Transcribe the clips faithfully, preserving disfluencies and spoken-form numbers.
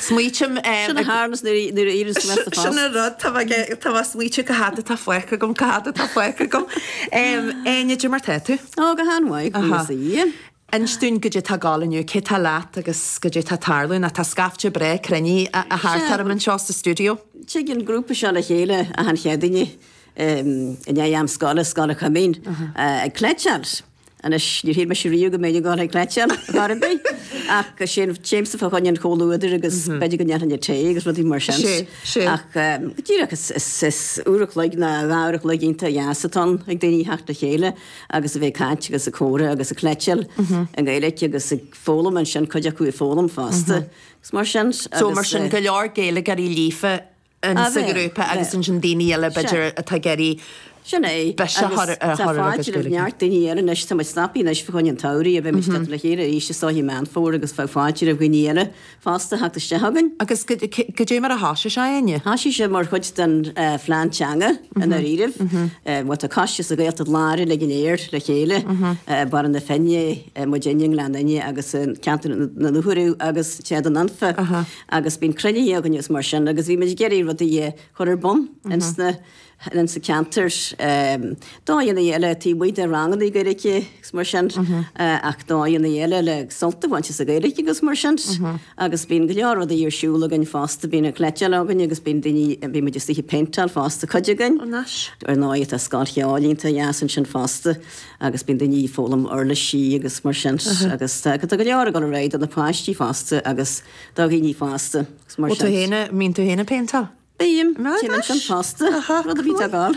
Smuoitim Sinna hánas nuair iris me Sinna rud tá smuoite go háda tá foiice gom cáda tá foiice gom. Éidir mar tú? Á go háhaid í. Instún go dé tá gáinniu cé tá leat agus go dé tá tarlún a tá scafte bre crení a hátar an seo sa stúdio. Si gin grúpa se a chéile a an cheadaine in am scala scala chamín ag cléiteart. Anis ní hí me sé riú go méidir gáil ag cléiteart garbe. Ach sin James fa chuin choúidir agus beidir go nean té agus rudí mar sin. Ach tíach is úach le na bhach le ginnta jaasatán ag déanaí hecht a chéile agus a bheith caiint agus a córa agus a cléiteal an gaiileite agus a fólam an sin chuide acu i fólam fásta. Gus mar sin. So mar sin go leor géile gar í lífa an sa grúpa agus an sin daoine eile beidir atá geirí Sinné fáidir neart daíar an is tá snapí is fa chuin an tairí a bheith mis le chéir í se sáhí man fór agus fá fáidir a bhhuiine fásta heachtaiste hagan. Agus go dé mar a háise se aine? Háí sé mar chuid den flaanteanga an a riirih, wat a caiiste a gaiad láir le gnéir le chéile bar an na fenne modéing leine agus cean na nuúú agus tead an anfa agus bín crenne agan mar sin, agus bhí me geirí rud í chuir bom insna en sa canter dáin eile tí muid a rangan í gaiirice mar sin ach dáin eile le soltahaint a gaiirice agus mar sin agus bín go lear a ar siúla gan fásta bína cléiteal agan agus bín daoine bhí me just í pental fásta chuidegan ar náid a scarcheálínta jasan sin fásta agus bín daoine fólam orla sí agus mar sin agus go go lear gan réid an na páistí fásta agus dá ní fásta mar héine mín tú héna pental? Bíim sin fásta rud a bhí agáil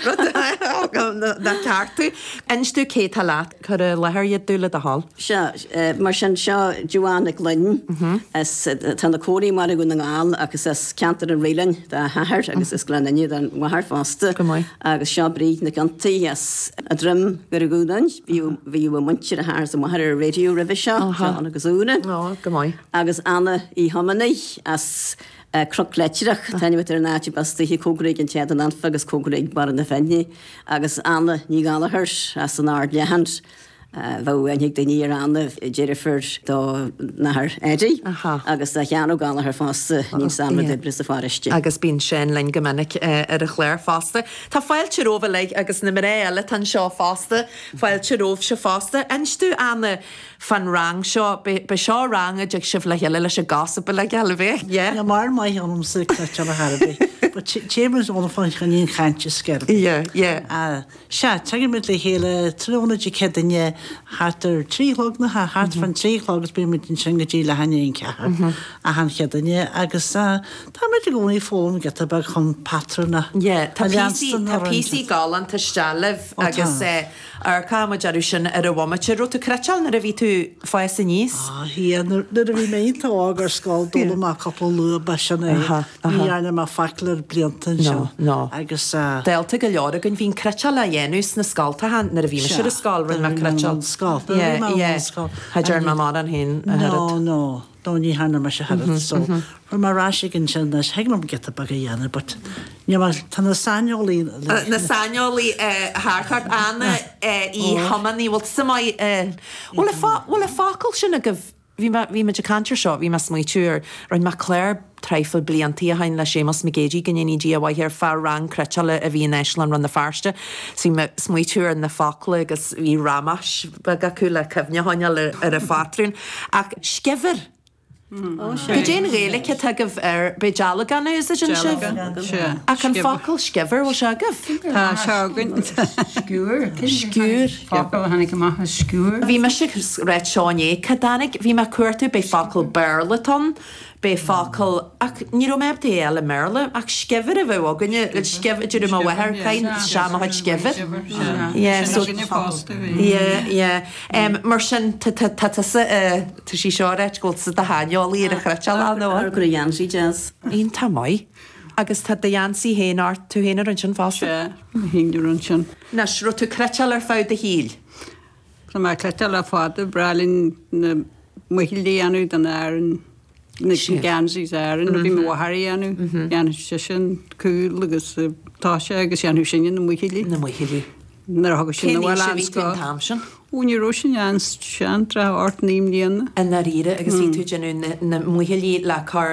na ceartú. Instú cé tá leat chu a lethir iad dúla a hall? Se mar sin seo Joanna Glynn tá na cóí mar a gon na gáil agus is ceantar an réilein de hathir agus is glenine an wahar fásta agus seo bríd na gantaí as a drum gur a gúdain bhíú a muintir a thir sa mahar a radio rih seo agus úna agus anna í hamannaí as crocléitireach taine ar náte basta hí cógraigh an tead an anfa agus cógraigh bar na fenne agus anna ní gála thuirs as an ard lehand bh anig daoine ar anna Jennifer dó nahar éidir agus a cheanú gála th fásta ní sam de bris a fáiste. Agus bín sin lein gomininic ar a chléir fásta. Tá fáilte róha le agus na mar eile tan seo fásta, fáilte róh se fásta. Instú anna fan rang seo be seo rang a deag sibh le heile leis a gaspa le gealbhéh? Ja mar mai anm sa cléite le Harbé. Chambers óna fan chaníon chainte scer. Se tegur mit le chéile tróna de cedaine hátar trílog na hart fan trílógus bí mit in singadí le haine cehar a han chedaine agus tá mit gúnaí fóm get a bag chun patrona. Tá píí gálan tá steleh agus ar cáma dearú sin ar a bhhaite rú tú creteal na a bhí tú fá sa níos? Hí na a bhí méonnta águr scáil dóla má capal lu be sinna íarna má faiclar bliantan seo agus Déalta go leor gon bhín creteal le dhéanús na scáilta na a bhí me siar a scáilrin me creteal scáil. Thaidir má mar an hain nó nó dó ní hena me se head so fu marrá gin sin na heaglam get a bag a dhéanana, but tá na sáneolaí na sáneolaí háart anna í hamaní bhil samá bhfuil le fácail sinna go bhí me de cantar seo, bhí me smuitiúr roiin me Claire treifil blianttí a hain le sémas me gédí gannnédí a bhaith ar far rang creteala a bhí in Eisland ran na farste, sí me smuitiúr na fácla agus bhí ramas bag acu le cefneáine ar a fátrún ach scefir. Go dé réile ce tugah ar beidala gan is a sin se ach an fácail scefir bhil se agah? Tá segann scúr scúr fácail hanig go maitha scúr. Bhí me si réit seáné cadánig bhí me cuairtú be fácail bearlaton be fácail ach ní ro meb dé eile merle ach scefir a bheith aganne scefir dúir má bhethir cain seamáid scefir mar sin tá sí seoréit ggóil sa a háineálaí ar a chreteal nó gur Jansaí jazz. Íon tá maiid agus tá de Jansaí héanaart tú héanaar an sin fásta? Híú an sin. Nas ru tú creteal ar fád a híl? Tá má creteal a fáda bralinn na muhilí anú den airan na Jansaí airan na bhí mhathí anú Jan se sin cúil agus tá sé agus anú sin na muhilí na muhilí. Nar hagus sin bhil sin. Úniró sin an sean tra ort níim líana. An na riire agus í tú genú na muhilí le cá